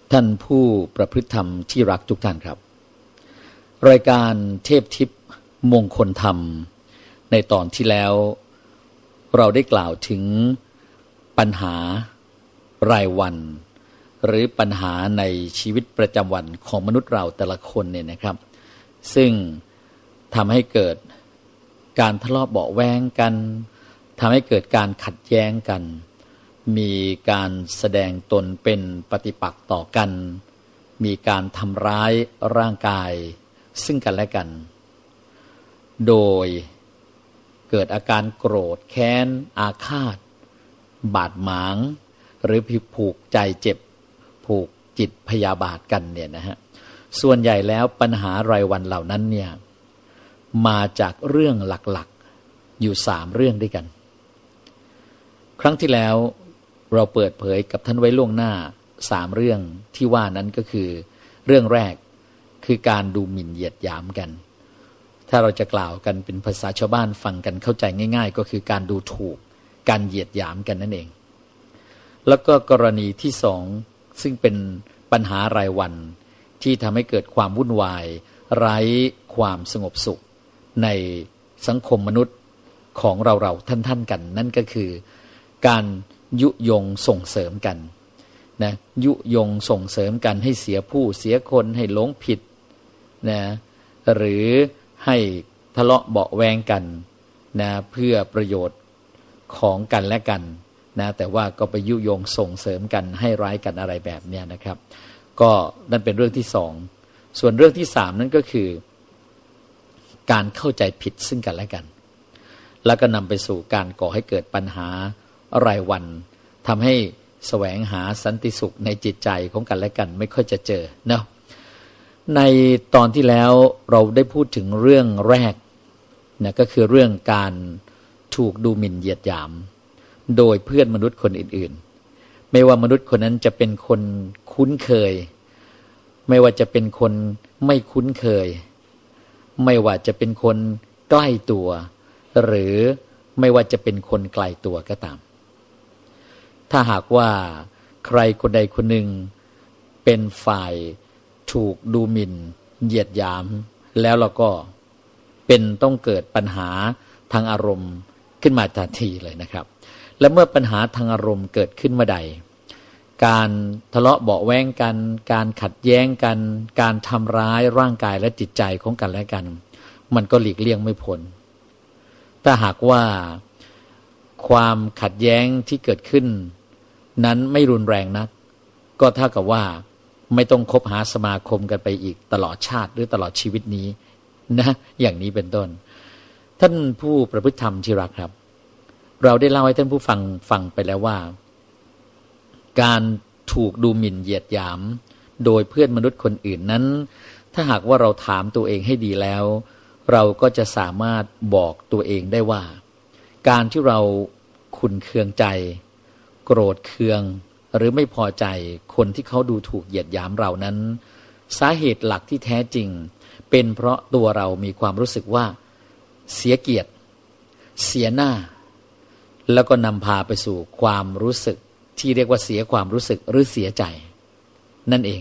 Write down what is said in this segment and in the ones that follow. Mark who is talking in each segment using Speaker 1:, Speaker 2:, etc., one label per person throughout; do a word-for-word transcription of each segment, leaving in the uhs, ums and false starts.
Speaker 1: ท่านผู้ประพฤติธรรมที่รักทุกท่านครับรายการเทพทิพย์มงคลธรรมในตอนที่แล้วเราได้กล่าวถึงปัญหารายวันหรือปัญหาในชีวิตประจำวันของมนุษย์เราแต่ละคนเนี่ยนะครับซึ่งทำให้เกิดการทะเลาะเบาะแว้งกันทำให้เกิดการขัดแย้งกันมีการแสดงตนเป็นปฏิปักษ์ต่อกันมีการทำร้ายร่างกายซึ่งกันและกันโดยเกิดอาการโกรธแค้นอาฆาตบาดหมางหรือผูกใจเจ็บผูกจิตพยาบาทกันเนี่ยนะฮะส่วนใหญ่แล้วปัญหารายวันเหล่านั้นเนี่ยมาจากเรื่องหลักๆอยู่สามเรื่องด้วยกันครั้งที่แล้วเราเปิดเผยกับท่านไว้ล่วงหน้าสามเรื่องที่ว่านั้นก็คือเรื่องแรกคือการดูหมิ่นเหยียดหยามกันถ้าเราจะกล่าวกันเป็นภาษาชาวบ้านฟังกันเข้าใจง่ายๆก็คือการดูถูกการเหยียดหยามกันนั่นเองแล้วก็กรณีที่สองซึ่งเป็นปัญหารายวันที่ทำให้เกิดความวุ่นวายไร้ความสงบสุขในสังคมมนุษย์ของเราๆท่านๆกันนั่นก็คือการยุยงส่งเสริมกันนะยุยงส่งเสริมกันให้เสียผู้เสียคนให้หลงผิดนะหรือให้ทะเลาะเบาะแวงกันนะเพื่อประโยชน์ของกันและกันนะแต่ว่าก็ไปยุยงส่งเสริมกันให้ร้ายกันอะไรแบบเนี้ยนะครับก็นั่นเป็นเรื่องที่สองส่วนเรื่องที่สามนั่นก็คือการเข้าใจผิดซึ่งกันและกันแล้วก็นำไปสู่การก่อให้เกิดปัญหารายวันทำให้แสวงหาสันติสุขในจิตใจของกันและกันไม่ค่อยจะเจอเนาะในตอนที่แล้วเราได้พูดถึงเรื่องแรกนะก็คือเรื่องการถูกดูหมิ่นเหยียดหยามโดยเพื่อนมนุษย์คนอื่นๆไม่ว่ามนุษย์คนนั้นจะเป็นคนคุ้นเคยไม่ว่าจะเป็นคนไม่คุ้นเคยไม่ว่าจะเป็นคนใกล้ตัวหรือไม่ว่าจะเป็นคนไกลตัวก็ตามถ้าหากว่าใครคนใดคนหนึ่งเป็นฝ่ายถูกดูหมิ่นเหยียดหยามแล้วเราก็เป็นต้องเกิดปัญหาทางอารมณ์ขึ้นมาทันทีเลยนะครับและเมื่อปัญหาทางอารมณ์เกิดขึ้นเมื่อใดการทะเลาะเบาะแว้งกันการขัดแย้งกันการทำร้ายร่างกายและจิตใจของกันและกันมันก็หลีกเลี่ยงไม่พ้นถ้าหากว่าความขัดแย้งที่เกิดขึ้นนั้นไม่รุนแรงนักก็เท่ากับว่าไม่ต้องคบหาสมาคมกันไปอีกตลอดชาติหรือตลอดชีวิตนี้นะอย่างนี้เป็นต้นท่านผู้ประพฤติธรรมที่รักครับเราได้เล่าให้ท่านผู้ฟังฟังไปแล้วว่าการถูกดูหมิ่นเหยียดหยามโดยเพื่อนมนุษย์คนอื่นนั้นถ้าหากว่าเราถามตัวเองให้ดีแล้วเราก็จะสามารถบอกตัวเองได้ว่าการที่เราขุ่นเคืองใจโกรธเคืองหรือไม่พอใจคนที่เขาดูถูกเหยียดหยามเรานั้นสาเหตุหลักที่แท้จริงเป็นเพราะตัวเรามีความรู้สึกว่าเสียเกียรติเสียหน้าแล้วก็นำพาไปสู่ความรู้สึกที่เรียกว่าเสียความรู้สึกหรือเสียใจนั่นเอง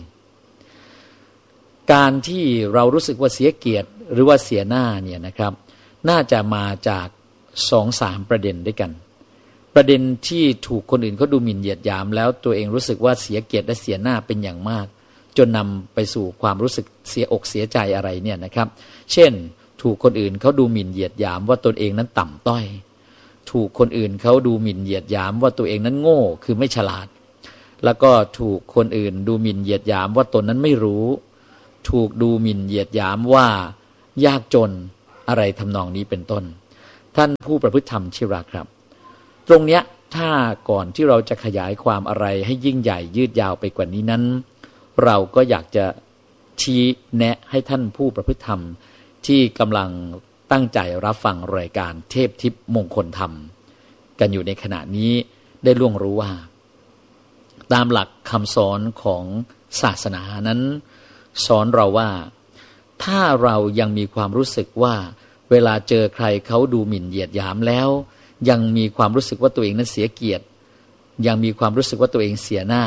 Speaker 1: การที่เรารู้สึกว่าเสียเกียรติหรือว่าเสียหน้าเนี่ยนะครับน่าจะมาจากสองสามประเด็นด้วยกันประเด็นที่ถูกคนอื่นเขาดูหมิ่นเหยียดหยามแล้วตัวเองรู้สึกว่าเสียเกียรติและเสียหน้าเป็นอย่างมากจนนำไปสู่ความรู้สึกเสียอกเสียใจอะไรเนี่ยนะครับเช่นถูกคนอื่นเขาดูหมิ่นเหยียดหยามว่าตนเองนั้นต่ำต้อยถูกคนอื่นเขาดูหมิ่นเหยียดหยามว่าตัวเองนั้นโง่คือไม่ฉลาดแล้วก็ถูกคนอื่นดูหมิ่นเหยียดหยามว่าตนนั้นไม่รู้ถูกดูหมิ่นเหยียดหยามว่ายากจนอะไรทำนองนี้เป็นต้นท่านผู้ประพฤติธรรมที่รักครับตรงเนี้ยถ้าก่อนที่เราจะขยายความอะไรให้ยิ่งใหญ่ยืดยาวไปกว่านี้นั้นเราก็อยากจะชี้แนะให้ท่านผู้ประพฤติธรรมที่กำลังตั้งใจรับฟังรายการเทพทิพย์มงคลธรรมกันอยู่ในขณะนี้ได้ล่วงรู้ว่าตามหลักคำสอนของศาสนานั้นสอนเราว่าถ้าเรายังมีความรู้สึกว่าเวลาเจอใครเขาดูหมิ่นเหยียดหยามแล้วยังมีความรู้สึกว่าตัวเองนั้นเสียเกียรติยังมีความรู้สึกว่าตัวเองเสียหน้า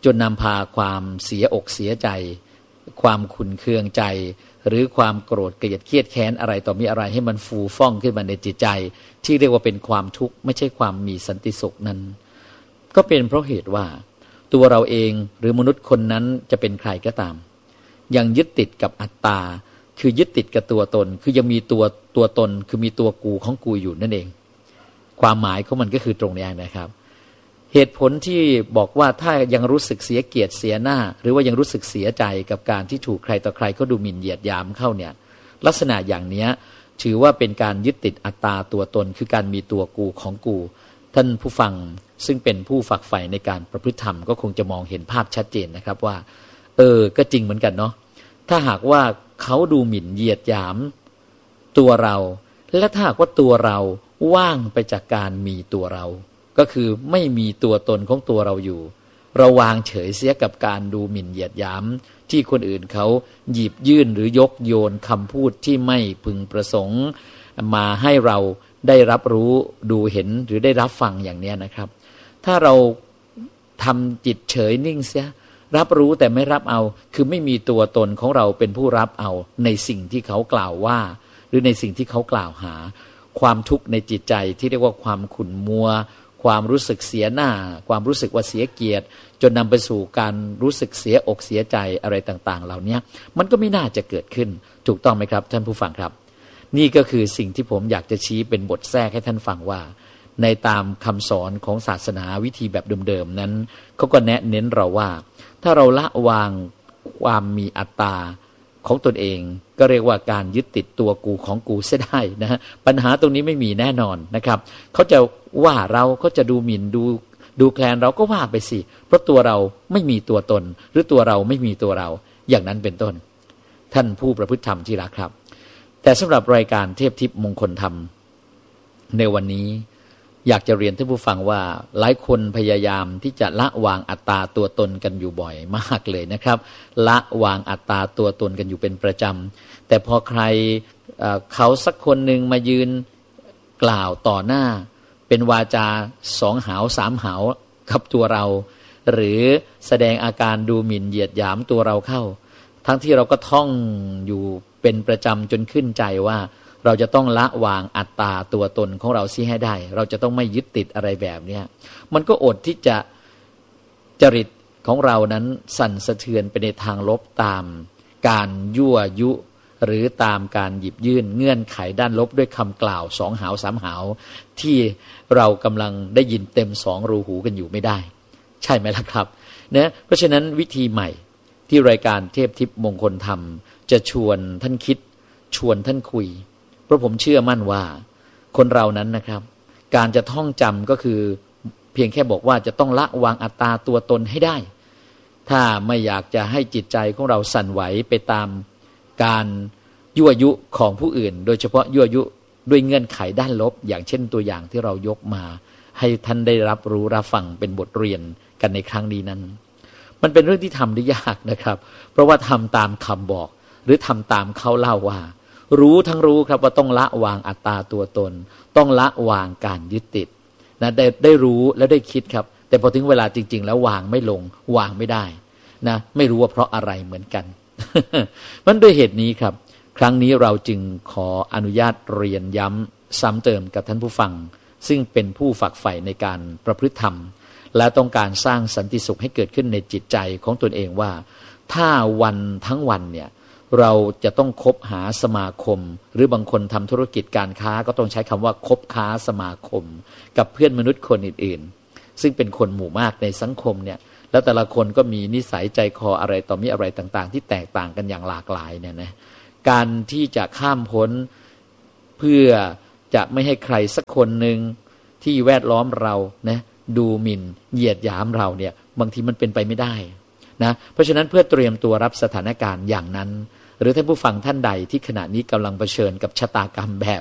Speaker 1: จนนำพาความเสียอกเสียใจความขุ่นเคืองใจหรือความโกรธเกลียดเครียดแค้นอะไรต่อมีอะไรให้มันฟูฟ่องขึ้นมาในจิตใจที่เรียกว่าเป็นความทุกข์ไม่ใช่ความมีสันติสุขนั้นก็เป็นเพราะเหตุว่าตัวเราเองหรือมนุษย์คนนั้นจะเป็นใครก็ตามยังยึดติดกับอัตตาคือยึดติดกับตัวตนคือยังมีตัวตัวตนคือมีตัวกูของกูอยู่นั่นเองความหมายของมันก็คือตรงนี้นะครับเหตุผลที่บอกว่าถ้ายังรู้สึกเสียเกียรติเสียหน้าหรือว่ายังรู้สึกเสียใจกับการที่ถูกใครต่อใครเขาดูหมิ่นเหยียดหยามเข้าเนี่ยลักษณะอย่างนี้ถือว่าเป็นการยึดติดอัตตาตัวตนคือการมีตัวกูของกูท่านผู้ฟังซึ่งเป็นผู้ฝักใฝ่ในการประพฤติธรรมก็คงจะมองเห็นภาพชัดเจนนะครับว่าเออก็จริงเหมือนกันเนาะถ้าหากว่าเขาดูหมิ่นเหยียดหยามตัวเราและถ้าหากว่าตัวเราว่างไปจากการมีตัวเราก็คือไม่มีตัวตนของตัวเราอยู่เราวางเฉยเสียกับการดูหมิ่นเหยียดหยามที่คนอื่นเขาหยิบยื่นหรือยกโยนคำพูดที่ไม่พึงประสงค์มาให้เราได้รับรู้ดูเห็นหรือได้รับฟังอย่างนี้นะครับถ้าเราทำจิตเฉยนิ่งเสียรับรู้แต่ไม่รับเอาคือไม่มีตัวตนของเราเป็นผู้รับเอาในสิ่งที่เขากล่าวว่าหรือในสิ่งที่เขากล่าวหาความทุกข์ในจิตใจที่เรียกว่าความขุ่นมัวความรู้สึกเสียหน้าความรู้สึกว่าเสียเกียรติจนนำไปสู่การรู้สึกเสียอกเสียใจอะไรต่างๆเหล่านี้มันก็ไม่น่าจะเกิดขึ้นถูกต้องไหมครับท่านผู้ฟังครับนี่ก็คือสิ่งที่ผมอยากจะชี้เป็นบทแทรกให้ท่านฟังว่าในตามคำสอนของศาสนาวิธีแบบเดิมๆนั้นเขาก็แนะเน้นเราว่าถ้าเราละวางความมีอัตตาของตนเองก็เรียกว่าการยึดติดตัวกูของกูเสียได้นะฮะปัญหาตรงนี้ไม่มีแน่นอนนะครับเขาจะว่าเราเขาจะดูหมิ่นดูดูแคลนเราก็ว่าไปสิเพราะตัวเราไม่มีตัวตนหรือตัวเราไม่มีตัวเราอย่างนั้นเป็นต้นท่านผู้ประพฤติธรรมที่รักครับแต่สำหรับรายการเทพทิพย์มงคลธรรมในวันนี้อยากจะเรียนท่านผู้ฟังว่าหลายคนพยายามที่จะละวางอัตตาตัวตนกันอยู่บ่อยมากเลยนะครับละวางอัตตาตัวตนกันอยู่เป็นประจำแต่พอใครเอ่อเขาสักคนหนึ่งมายืนกล่าวต่อหน้าเป็นวาจาสองหาวสามหาวกับตัวเราหรือแสดงอาการดูหมิ่นเหยียดหยามตัวเราเข้าทั้งที่เราก็ท่องอยู่เป็นประจำจนขึ้นใจว่าเราจะต้องละวางอัตตาตัวตนของเราซิให้ได้เราจะต้องไม่ยึดติดอะไรแบบนี้มันก็อดที่จะจริตของเรานั้นสั่นสะเทือนไปในทางลบตามการยั่วยุหรือตามการหยิบยื่นเงื่อนไขด้านลบด้วยคำกล่าวสองหาวสามหาวที่เรากำลังได้ยินเต็มสองรูหูกันอยู่ไม่ได้ใช่ไหมล่ะครับนะเพราะฉะนั้นวิธีใหม่ที่รายการเทพทิพย์มงคลธรรมจะชวนท่านคิดชวนท่านคุยเพราะผมเชื่อมั่นว่าคนเรานั้นนะครับการจะท่องจำก็คือเพียงแค่บอกว่าจะต้องละวางอัตตาตัวตนให้ได้ถ้าไม่อยากจะให้จิตใจของเราสั่นไหวไปตามการยั่วยุของผู้อื่นโดยเฉพาะยั่วยุด้วยเงื่อนไขด้านลบอย่างเช่นตัวอย่างที่เรายกมาให้ท่านได้รับรู้รับฟังเป็นบทเรียนกันในครั้งนี้นั้นมันเป็นเรื่องที่ทำได้ยากนะครับเพราะว่าทำตามคำบอกหรือทำตามเขาเล่าว่ารู้ทั้งรู้ครับว่าต้องละวางอัตตาตัวตนต้องละวางการยึดติดนะได้ได้รู้และได้คิดครับแต่พอถึงเวลาจริงๆแล้ววางไม่ลงวางไม่ได้นะไม่รู้ว่าเพราะอะไรเหมือนกัน มันด้วยเหตุนี้ครับครั้งนี้เราจึงขออนุญาตเรียนย้ำซ้ำเติมกับท่านผู้ฟังซึ่งเป็นผู้ฝักใฝ่ในการประพฤติธรรมและต้องการสร้างสันติสุขให้เกิดขึ้นในจิตใจของตนเองว่าถ้าวันทั้งวันเนี่ยเราจะต้องคบหาสมาคมหรือบางคนทำธุรกิจการค้าก็ต้องใช้คำว่าคบค้าสมาคมกับเพื่อนมนุษย์คนอื่นๆซึ่งเป็นคนหมู่มากในสังคมเนี่ยแล้วแต่ละคนก็มีนิสัยใจคออะไรต่อมีอะไรต่างๆที่แตกต่างกันอย่างหลากหลายเนี่ยนะการที่จะข้ามพ้นเพื่อจะไม่ให้ใครสักคนหนึ่งที่แวดล้อมเรานะดูหมิ่นเหยียดหยามเราเนี่ยบางทีมันเป็นไปไม่ได้นะเพราะฉะนั้นเพื่อเตรียมตัวรับสถานการณ์อย่างนั้นหรือท่านผู้ฟังท่านใดที่ขณะนี้กำลังเผชิญกับชะตากรรมแบบ